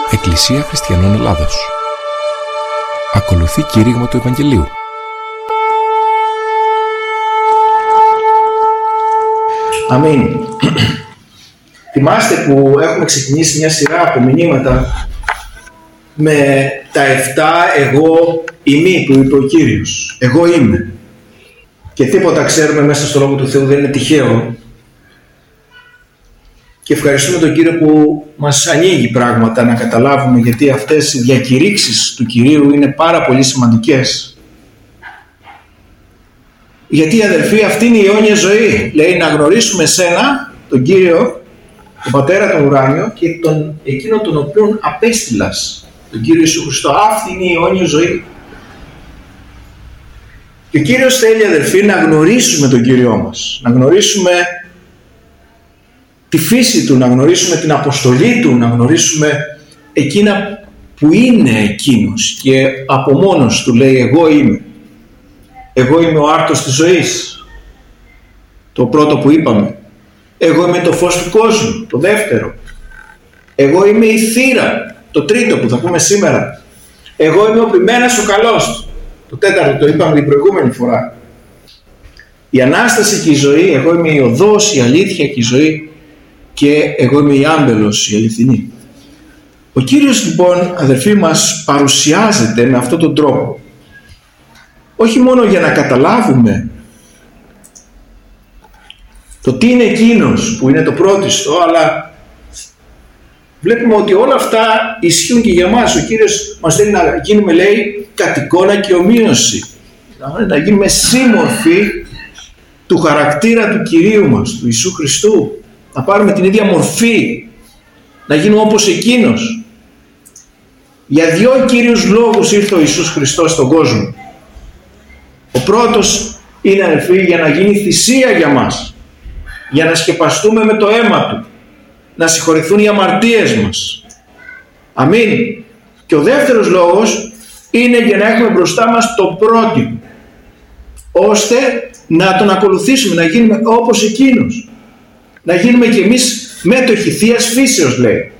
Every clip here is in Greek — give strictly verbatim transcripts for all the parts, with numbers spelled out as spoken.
Εκκλησία Χριστιανών Ελλάδος. Ακολουθεί κήρυγμα του Ευαγγελίου. Αμήν. Θυμάστε που έχουμε ξεκινήσει μια σειρά από μηνύματα με τα εφτά εγώ ημί που είπε ο Κύριος. Εγώ είμαι. Και τίποτα ξέρουμε μέσα στο Λόγο του Θεού δεν είναι τυχαίο. Και ευχαριστούμε τον Κύριο που μας ανοίγει πράγματα να καταλάβουμε, γιατί αυτές οι διακηρύξεις του Κυρίου είναι πάρα πολύ σημαντικές. Γιατί, αδελφοί, αυτή είναι η αιώνια ζωή. Λέει να γνωρίσουμε σένα, τον Κύριο, τον Πατέρα τον ουράνιο και τον, εκείνο τον οποίον απέστειλας, τον Κύριο Ιησού Χριστό. Αυτή είναι η αιώνια ζωή. Και ο Κύριος θέλει, αδελφοί, να γνωρίσουμε τον Κύριό μας, να γνωρίσουμε τη φύση Του, να γνωρίσουμε την αποστολή Του, να γνωρίσουμε εκείνα που είναι Εκείνος, και από μόνος Του λέει εγώ είμαι. Εγώ είμαι ο άρτος της ζωής, το πρώτο που είπαμε. Εγώ είμαι το φως του κόσμου, το δεύτερο. Εγώ είμαι η θύρα, το τρίτο που θα πούμε σήμερα. Εγώ είμαι ο ποιμένας ο καλός, το τέταρτο, το είπαμε την προηγούμενη φορά. Η Ανάσταση και η ζωή, εγώ είμαι η οδός, η αλήθεια και η ζωή, και εγώ είμαι η άμπελος, η αληθινή. Ο Κύριος λοιπόν, αδελφοί, μας παρουσιάζεται με αυτόν τον τρόπο, όχι μόνο για να καταλάβουμε το τι είναι εκείνος που είναι το πρώτιστο, αλλά βλέπουμε ότι όλα αυτά ισχύουν και για μας. Ο Κύριος μας θέλει να γίνουμε, λέει, κατ' εικόνα και ομοίωση, να γίνουμε σύμμορφοι του χαρακτήρα του Κυρίου μας, του Ιησού Χριστού, να πάρουμε την ίδια μορφή, να γίνουμε όπως Εκείνος. Για δύο κύριους λόγους ήρθε ο Ιησούς Χριστός στον κόσμο. Ο πρώτος είναι, αδελφοί, για να γίνει θυσία για μας, για να σκεπαστούμε με το αίμα Του, να συγχωρηθούν οι αμαρτίες μας. Αμήν. Και ο δεύτερος λόγος είναι για να έχουμε μπροστά μας το πρότυπο, ώστε να Τον ακολουθήσουμε, να γίνουμε όπως Εκείνος, να γίνουμε κι εμείς μέτοχοι Θείας φύσεως, λέει,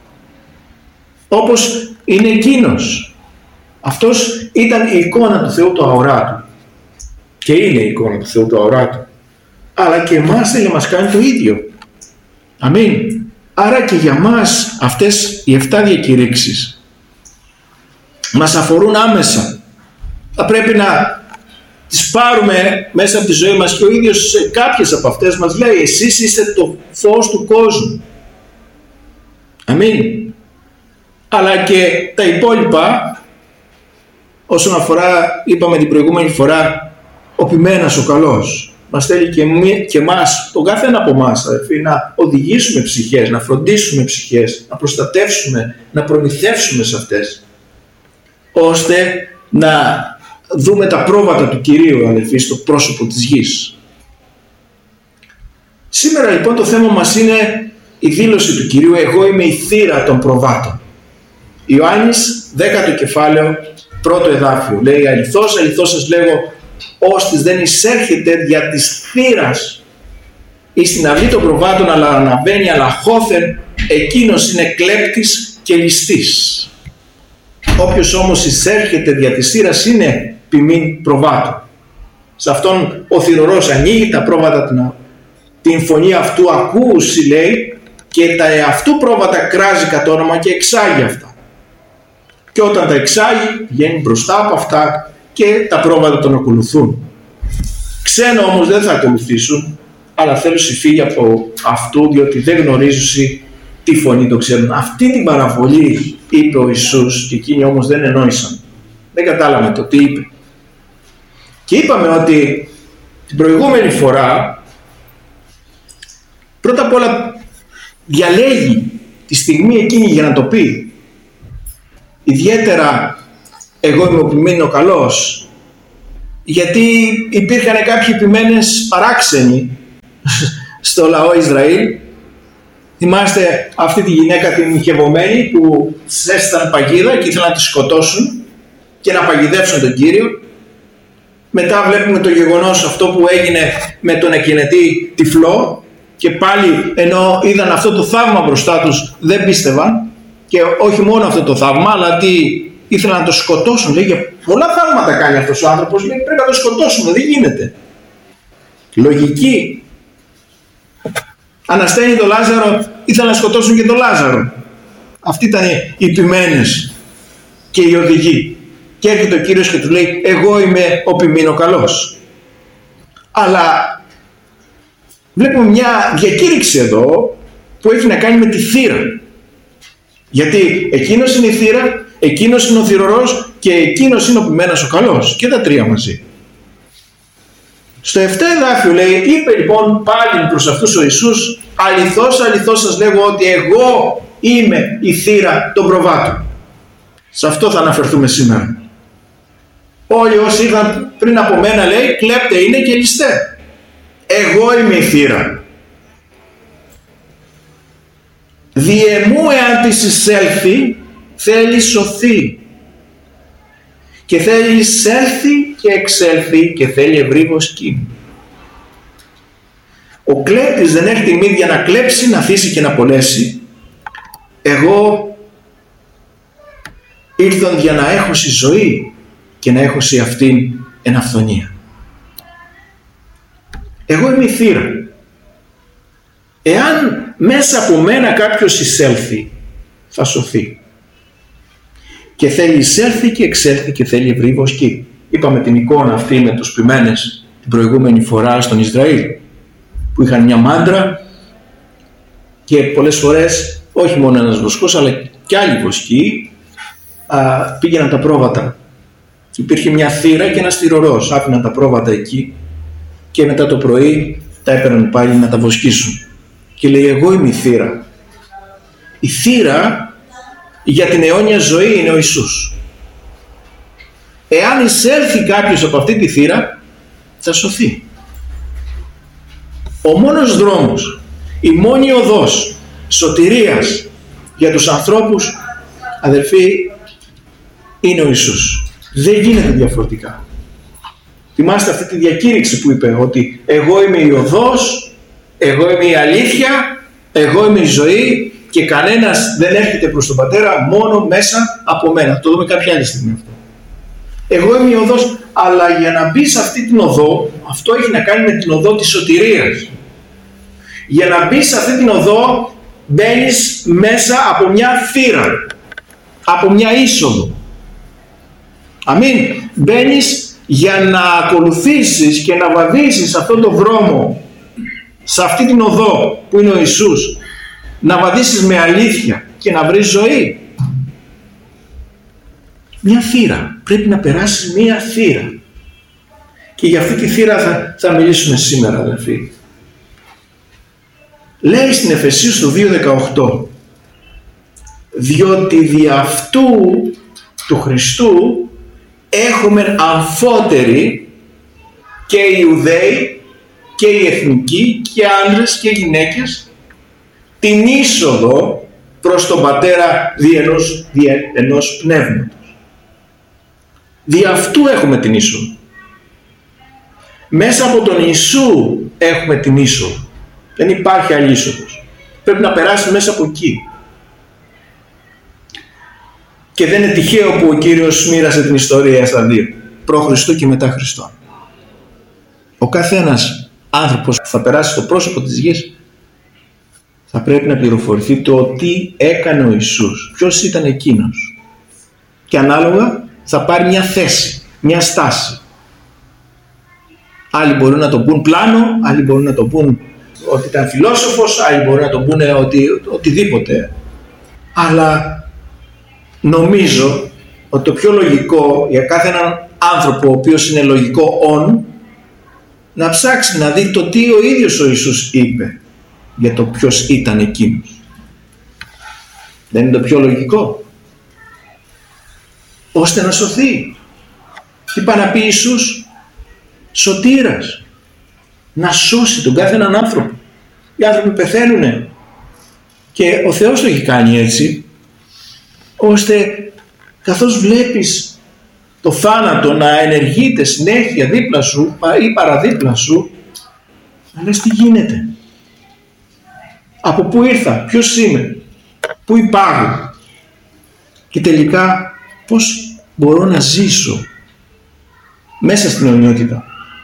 όπως είναι Εκείνος. Αυτός ήταν η εικόνα του Θεού, το αοράτου, και είναι η εικόνα του Θεού, το αοράτου, αλλά και εμάς θέλει να μας κάνει το ίδιο. Αμήν. Άρα και για μας αυτές οι εφτά διακηρύξεις μας αφορούν άμεσα. Θα πρέπει να τις πάρουμε μέσα από τη ζωή μας, και ο ίδιος σε κάποιες από αυτές μας λέει εσείς είστε το φως του κόσμου. Αμήν. Αλλά και τα υπόλοιπα, όσον αφορά, είπαμε την προηγούμενη φορά, ο ποιμένας ο καλός, μας θέλει και, μη, και μας, τον κάθε ένα από εμάς, αδελφοί, να οδηγήσουμε ψυχές, να φροντίσουμε ψυχές, να προστατεύσουμε, να προμηθεύσουμε σε αυτές, ώστε να δούμε τα πρόβατα του Κυρίου, αδελφοί, στο πρόσωπο της γης. Σήμερα λοιπόν το θέμα μας είναι η δήλωση του Κυρίου, εγώ είμαι η θύρα των προβάτων. Ιωάννης, δέκατο κεφάλαιο, πρώτο εδάφιο, λέει αληθώς, αληθώς σας λέγω, ώστις δεν εισέρχεται δια της θύρας εις την αυλή των προβάτων, αλλά αναβαίνει αλαχώθεν, εκείνος είναι κλέπτης και ληστής. Όποιος όμως εισέρχεται δια της θύρας είναι ποιμήν προβάτων. Σε αυτόν ο θυρωρός ανοίγει τα πρόβατα, την φωνή αυτού ακούσει, λέει, και τα εαυτού πρόβατα κράζει κατ' όνομα και εξάγει αυτά. Και όταν τα εξάγει βγαίνει μπροστά από αυτά και τα πρόβατα τον ακολουθούν. Ξένο όμως δεν θα ακολουθήσουν, αλλά θέλουν φύγει από αυτού, διότι δεν γνωρίζουν τη φωνή το ξέρουν. Αυτή την παραβολή είπε ο Ιησούς, και εκείνοι όμως δεν εννοήσαν. Δεν κατάλαβαν το τι είπε. Και είπαμε ότι την προηγούμενη φορά, πρώτα απ' όλα διαλέγει τη στιγμή εκείνη για να το πει. Ιδιαίτερα εγώ είμαι ο ποιμένος ο καλός, γιατί υπήρχαν κάποιοι ποιμένες παράξενοι στο λαό Ισραήλ. Θυμάστε αυτή τη γυναίκα την μοιχευωμένη που ζέσταν παγίδα και ήθελαν να τη σκοτώσουν και να παγιδεύσουν τον Κύριο. Μετά βλέπουμε το γεγονός αυτό που έγινε με τον εκκινετή τυφλό, και πάλι ενώ είδαν αυτό το θαύμα μπροστά τους δεν πίστευαν. Και όχι μόνο αυτό το θαύμα, αλλά τι ήθελαν να το σκοτώσουν. Λέει, για πολλά θαύματα κάνει αυτός ο άνθρωπος, λέει, πρέπει να το σκοτώσουμε, δεν γίνεται. Λογική. Ανασταίνει τον Λάζαρο, ήθελαν να σκοτώσουν και τον Λάζαρο. Αυτοί ήταν οι ποιμένες και οι οδηγοί. Και έρχεται ο Κύριος και του λέει, εγώ είμαι ο ποιμήνο καλός. Αλλά βλέπουμε μια διακήρυξη εδώ που έχει να κάνει με τη θύρα. Γιατί εκείνος είναι η θύρα, εκείνος είναι ο θυρωρός και εκείνος είναι ο ποιμένος ο καλός. Και τα τρία μαζί. Στο επτά εδάφιο λέει, είπε λοιπόν πάλι προς αυτούς ο Ιησούς, αληθώς αληθώς σας λέγω ότι εγώ είμαι η θύρα των προβάτων. Σε αυτό θα αναφερθούμε σήμερα. Όλοι όσοι ήρθαν πριν από μένα, λέει, κλέπτε είναι και ληστέ. Εγώ είμαι η θύρα. Διεμού εάν της εισέλθει, θέλει σωθεί. Και θέλει εισέλθει και εξέλθει και θέλει ευρύβος κύμ. Ο κλέπτης δεν έχει τιμή για να κλέψει, να θύσει και να πολέσει. Εγώ ήρθον για να έχω στη ζωή και να έχω σε αυτήν εν αυθονία. Εγώ είμαι η θύρα. Εάν μέσα από μένα κάποιος εισέλθει, θα σωθεί. Και θέλει εισέλθει και εξέλθει και θέλει ευρύβος κύμ. Είπαμε την εικόνα αυτή με τους ποιμένες την προηγούμενη φορά στον Ισραήλ, που είχαν μια μάντρα και πολλές φορές όχι μόνο ένας βοσκός αλλά και άλλοι βοσκοί α, πήγαιναν τα πρόβατα. Υπήρχε μια θύρα και ένας θυρωρός, άφηναν τα πρόβατα εκεί και μετά το πρωί τα έπαιρναν πάλι να τα βοσκήσουν. Και λέει, εγώ είμαι η θύρα. Η θύρα για την αιώνια ζωή είναι ο Ιησούς. Εάν εισέλθει κάποιος από αυτή τη θύρα, θα σωθεί. Ο μόνος δρόμος, η μόνη οδός σωτηρίας για τους ανθρώπους, αδελφοί, είναι ο Ιησούς. Δεν γίνεται διαφορετικά. Θυμάστε αυτή τη διακήρυξη που είπε ότι εγώ είμαι η οδός, εγώ είμαι η αλήθεια, εγώ είμαι η ζωή και κανένας δεν έρχεται προς τον Πατέρα μόνο μέσα από μένα. Θα το δούμε κάποια άλλη στιγμή αυτό. Εγώ είμαι η οδός, αλλά για να μπει σε αυτή την οδό, αυτό έχει να κάνει με την οδό της σωτηρίας. Για να μπει σε αυτή την οδό μπαίνεις μέσα από μια θύρα, από μια είσοδο. Αμήν. Μπαίνεις για να ακολουθήσεις και να βαδίσεις αυτόν τον δρόμο, σε αυτή την οδό που είναι ο Ιησούς, να βαδίσεις με αλήθεια και να βρεις ζωή. Μια θύρα. Πρέπει να περάσεις μια θύρα. Και για αυτή τη θύρα θα, θα μιλήσουμε σήμερα, αδελφοί. Λέει στην Εφεσίους το δύο δεκαοκτώ, διότι δι' αυτού του Χριστού έχουμε αμφότεροι και οι Ιουδαίοι και οι εθνικοί και άντρες και γυναίκες την είσοδο προς τον Πατέρα δι' ενός, δι' ενός πνεύματος. Δι' αυτού έχουμε την είσοδο. Μέσα από τον Ιησού έχουμε την είσοδο. Δεν υπάρχει άλλη είσοδος. Πρέπει να περάσει μέσα από εκεί. Και δεν είναι τυχαίο που ο Κύριος μοίρασε την ιστορία στα δύο. Προ Χριστού και μετά Χριστό. Ο καθένας άνθρωπος που θα περάσει στο πρόσωπο της γης θα πρέπει να πληροφορηθεί το τι έκανε ο Ιησούς. Ποιος ήταν εκείνος. Και ανάλογα θα πάρει μια θέση, μια στάση. Άλλοι μπορούν να το πούν πλάνο, άλλοι μπορούν να το πούν ότι ήταν φιλόσοφος, άλλοι μπορούν να το πούνε ότι, οτιδήποτε. Αλλά νομίζω ότι το πιο λογικό για κάθε έναν άνθρωπο ο οποίος είναι λογικό όν, να ψάξει να δει το τι ο ίδιος ο Ιησούς είπε για το ποιος ήταν εκείνος. Δεν είναι το πιο λογικό? Ώστε να σωθεί. Τι πάει να πει Ιησούς? Σωτήρας. Να σώσει τον κάθε έναν άνθρωπο. Οι άνθρωποι πεθαίνουνε. Και ο Θεός το έχει κάνει έτσι, ώστε καθώς βλέπεις το θάνατο να ενεργείται συνέχεια δίπλα σου ή παραδίπλα σου, να λες τι γίνεται. Από πού ήρθα, ποιος είμαι, πού υπάρχω. Και τελικά πώς μπορώ να ζήσω μέσα στην αιωνιότητα.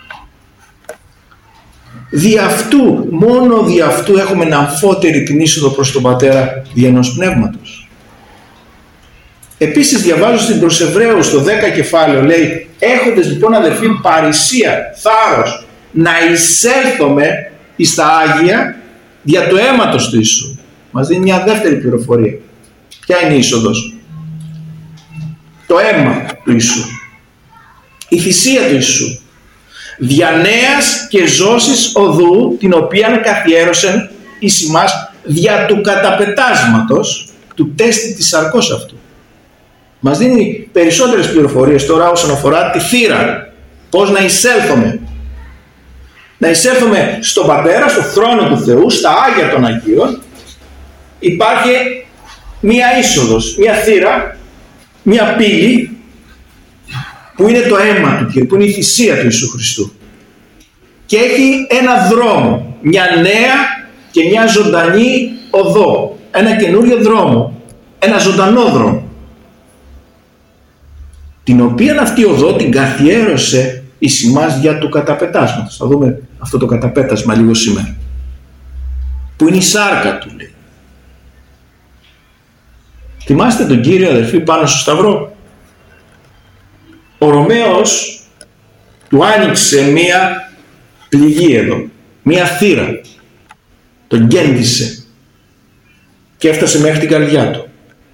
Δι' αυτού, μόνο δι' αυτού έχουμε να αμφότερη την είσοδο προς τον Πατέρα δι' ενός πνεύματος. Επίσης διαβάζω στην προς Εβραίους στο δέκα κεφάλαιο, λέει, έχοντες λοιπόν αδερφοί παρησία, θάρρος, να εισέλθουμε εις τα Άγια δια το αίματος του Ιησού. Μας δίνει μια δεύτερη πληροφορία. Ποια είναι η είσοδος? Το αίμα του Ιησού, η θυσία του Ιησού, δια νέας και ζώσης οδού, την οποία καθιέρωσεν εις ημάς δια του καταπετάσματος του τέστη της σαρκός αυτού. Μας δίνει περισσότερες πληροφορίες τώρα όσον αφορά τη θύρα, πώς να εισέλθουμε. Να εισέλθουμε στον Πατέρα, στο θρόνο του Θεού, στα Άγια των Αγίων. Υπάρχει μία είσοδος, μία θύρα, μία πύλη που είναι το αίμα του Κύριου, που είναι η θυσία του Ιησού Χριστού. Και έχει ένα δρόμο, μια νέα και μια ζωντανή οδό, ένα καινούριο δρόμο, ένα ζωντανό δρόμο, την οποία αυτή οδό την καθιέρωσε εις ημάς δια του καταπετάσματος. Θα δούμε αυτό το καταπέτασμα λίγο σήμερα, που είναι η σάρκα του, λέει. Θυμάστε τον Κύριο, αδερφοί, πάνω στο Σταυρό? Ο Ρωμαίος του άνοιξε μία πληγή εδώ, μία θύρα, τον γκέντησε και έφτασε μέχρι την καρδιά του.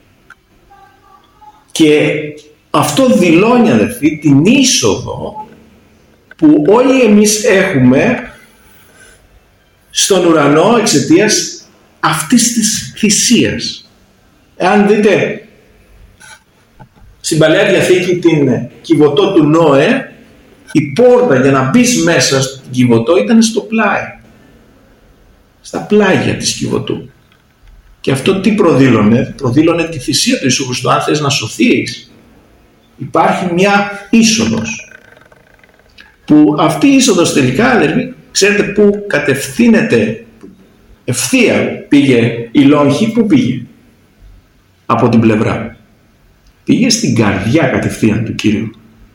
Και αυτό δηλώνει, αδερφοί, την είσοδο που όλοι εμείς έχουμε στον ουρανό εξαιτίας αυτής της θυσίας. Εάν δείτε στην Παλαιά Διαθήκη την Κιβωτό του Νόε, η πόρτα για να μπεις μέσα στην Κιβωτό ήταν στο πλάι, στα πλάγια της Κιβωτού. Και αυτό τι προδήλωνε? Προδήλωνε τη θυσία του Ιησού Χριστού. Αν θες να σωθείς, υπάρχει μια είσοδος, που αυτή η είσοδος τελικά, δηλαδή, ξέρετε που κατευθύνεται, ευθεία πήγε η λόγχη, που πήγε? Από την πλευρά. Πήγε στην καρδιά κατευθείαν του Κύριου.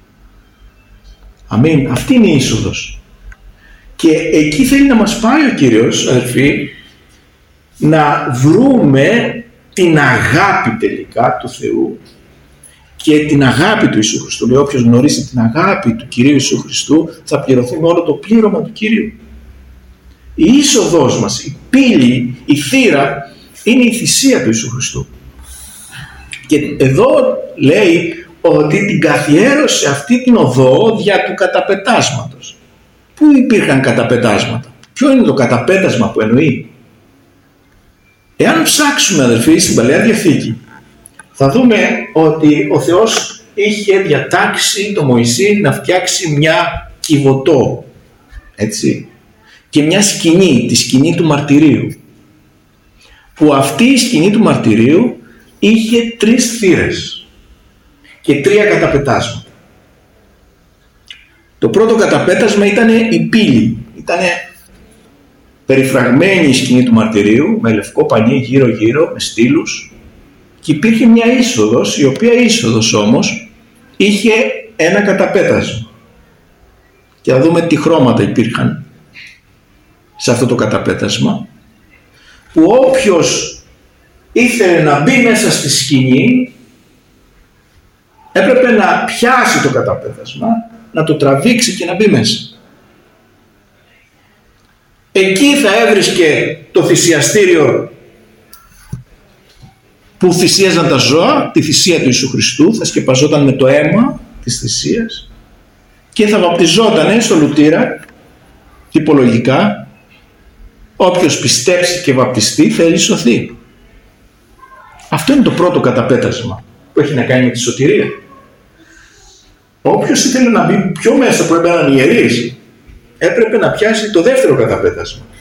Αμήν. Αυτή είναι η είσοδος. Και εκεί θέλει να μας πάει ο Κύριος, αδερφοί, να βρούμε την αγάπη τελικά του Θεού και την αγάπη του Ιησού Χριστού. Λέει, όποιος γνωρίσει την αγάπη του Κυρίου Ιησού Χριστού θα πληρωθεί με όλο το πλήρωμα του Κυρίου. Η είσοδος μας, η πύλη, η θύρα είναι η θυσία του Ιησού Χριστού. Και εδώ λέει ότι την καθιέρωσε αυτή την οδό δια του καταπετάσματος. Πού υπήρχαν καταπετάσματα? Ποιο είναι το καταπέτασμα που εννοεί? Εάν ψάξουμε, αδελφοί, στην Παλαιά Διαθήκη, θα δούμε ότι ο Θεός είχε διατάξει το Μωυσή να φτιάξει μια Κιβωτό, έτσι, και μια σκηνή, τη σκηνή του μαρτυρίου, που αυτή η σκηνή του μαρτυρίου είχε τρεις θύρες και τρία καταπετάσματα. Το πρώτο καταπέτασμα ήταν η πύλη, ήταν περιφραγμένη η σκηνή του μαρτυρίου με λευκό πανί γύρω γύρω, με στήλους, και υπήρχε μια είσοδος, η οποία είσοδος όμως είχε ένα καταπέτασμα. Και θα δούμε τι χρώματα υπήρχαν σε αυτό το καταπέτασμα, που όποιος ήθελε να μπει μέσα στη σκηνή έπρεπε να πιάσει το καταπέτασμα, να το τραβήξει και να μπει μέσα. Εκεί θα έβρισκε το θυσιαστήριο που θυσίαζαν τα ζώα, τη θυσία του Ιησού Χριστού, θα σκεπαζόταν με το αίμα της θυσίας και θα βαπτιζόταν στο λουτήρα. Τυπολογικά, όποιος πιστέψει και βαπτιστεί θέλει σωθεί. Αυτό είναι το πρώτο καταπέτασμα που έχει να κάνει με τη σωτηρία. Όποιος ήθελε να μπει πιο μέσα που έμπαιναν οι ιερείς, έπρεπε να πιάσει το δεύτερο καταπέτασμα.